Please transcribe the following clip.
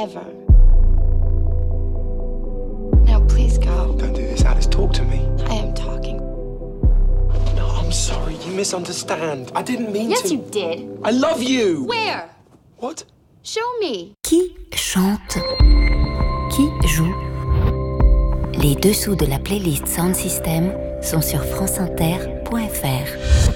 ever. Now please go. Don't do this, Alice. Talk to me. I am talking. No, I'm sorry. You misunderstand. I didn't mean to. Yes, you did. I love you. Where? What? Show me. Qui chante? Qui joue? Les dessous de la playlist Sound System sont sur franceinter.fr.